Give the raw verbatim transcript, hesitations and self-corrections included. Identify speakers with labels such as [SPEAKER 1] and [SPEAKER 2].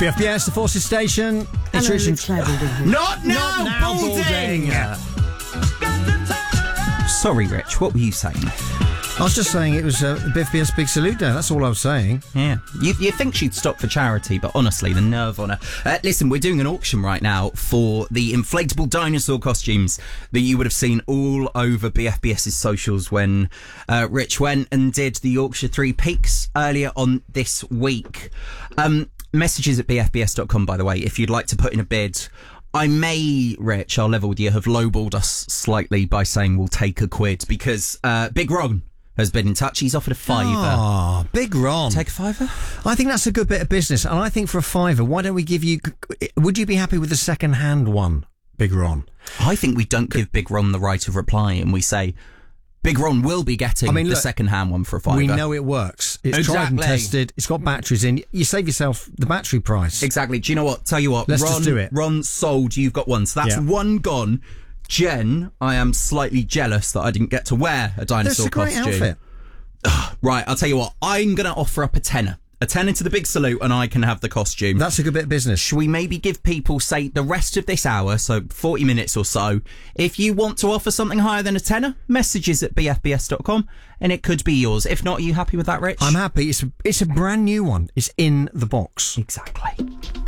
[SPEAKER 1] B F B S, the Forces Station. It's
[SPEAKER 2] Hello,
[SPEAKER 1] Rich and
[SPEAKER 2] Rich Cleverly.
[SPEAKER 3] Not now,
[SPEAKER 1] Not now,
[SPEAKER 3] Balding!
[SPEAKER 1] Balding.
[SPEAKER 3] Sorry, Rich, what were you saying?
[SPEAKER 1] I was just saying it was uh, B F B S Big Salute Day. That's all I was saying.
[SPEAKER 3] Yeah. You, you think she'd stop for charity, but honestly, the nerve on her. Uh, listen, we're doing an auction right now for the inflatable dinosaur costumes that you would have seen all over B F B S's socials when uh, Rich went and did the Yorkshire Three Peaks earlier on this week. Um, messages at b f b s dot com, by the way, if you'd like to put in a bid. I may, Rich, I'll level with you, have lowballed us slightly by saying we'll take a quid because uh, Big Ron has been in touch. He's offered a fiver.
[SPEAKER 1] Ah, Big Ron.
[SPEAKER 3] Take a fiver?
[SPEAKER 1] I think that's a good bit of business. And I think for a fiver, why don't we give you... Would you be happy with the second-hand one, Big Ron?
[SPEAKER 3] I think we don't give Big Ron the right of reply and we say, Big Ron will be getting
[SPEAKER 1] I mean,
[SPEAKER 3] the
[SPEAKER 1] look,
[SPEAKER 3] second-hand one for a fiver.
[SPEAKER 1] We know it works. It's tried and
[SPEAKER 3] Exactly.
[SPEAKER 1] tested. It's got batteries in. You save yourself the battery price.
[SPEAKER 3] Exactly. Do you know what? Tell you what.
[SPEAKER 1] Let's
[SPEAKER 3] Ron,
[SPEAKER 1] just do it.
[SPEAKER 3] Ron sold. You've got one. So that's
[SPEAKER 1] Yeah.
[SPEAKER 3] one gone. Jen, I am slightly jealous that I didn't get to wear a dinosaur
[SPEAKER 1] That's a great
[SPEAKER 3] costume.
[SPEAKER 1] outfit.
[SPEAKER 3] Right, I'll tell you what. I'm going to offer up a tenner. A tenner to the big salute and I can have the costume.
[SPEAKER 1] That's a good bit of business.
[SPEAKER 3] Should we maybe give people, say, the rest of this hour, so forty minutes or so, if you want to offer something higher than a tenner, messages at b f b s dot com and it could be yours. If not, are you happy with that, Rich?
[SPEAKER 1] I'm happy. It's a, it's a brand new one. It's in the box.
[SPEAKER 3] Exactly.